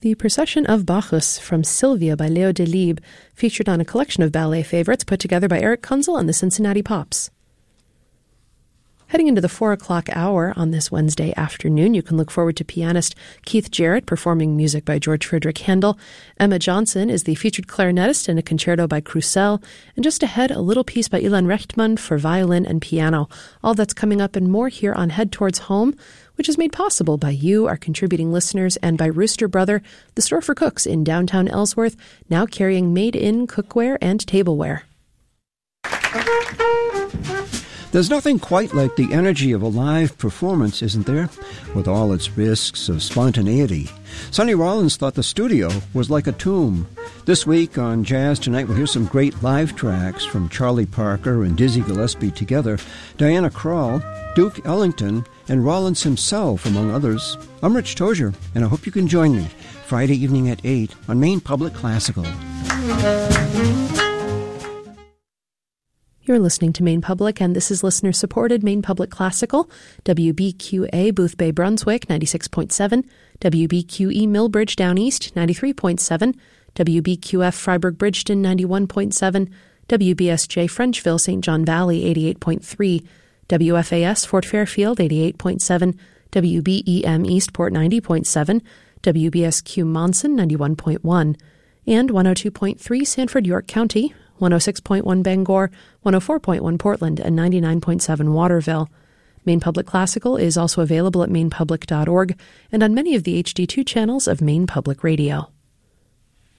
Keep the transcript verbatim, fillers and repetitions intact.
The Procession of Bacchus from Sylvia by Leo Delibes, featured on a collection of ballet favorites put together by Eric Kunzel and the Cincinnati Pops. Heading into the four o'clock hour on this Wednesday afternoon, you can look forward to pianist Keith Jarrett performing music by George Friedrich Handel. Emma Johnson is the featured clarinetist in a concerto by Crusel. And just ahead, a little piece by Ilan Rechtman for violin and piano. All that's coming up and more here on Head Towards Home, which is made possible by you, our contributing listeners, and by Rooster Brother, the store for cooks in downtown Ellsworth, now carrying made-in cookware and tableware. There's nothing quite like the energy of a live performance, isn't there? With all its risks of spontaneity. Sonny Rollins thought the studio was like a tomb. This week on Jazz Tonight, we'll hear some great live tracks from Charlie Parker and Dizzy Gillespie together, Diana Krall, Duke Ellington, and Rollins himself, among others. I'm Rich Tozier, and I hope you can join me Friday evening at eight on Maine Public Classical. You're listening to Maine Public, and this is listener-supported Maine Public Classical, W B Q A Boothbay Brunswick, ninety-six point seven, W B Q E Millbridge Down East, ninety-three point seven, W B Q F Freiburg Bridgeton, ninety-one point seven, W B S J Frenchville Saint John Valley, eighty-eight point three, W F A S Fort Fairfield, eighty-eight point seven, W B E M Eastport, ninety point seven, W B S Q Monson, ninety-one point one, and one oh two point three Sanford, York County, one oh six point one Bangor, one oh four point one Portland, and ninety-nine point seven Waterville. Maine Public Classical is also available at maine public dot org and on many of the H D two channels of Maine Public Radio.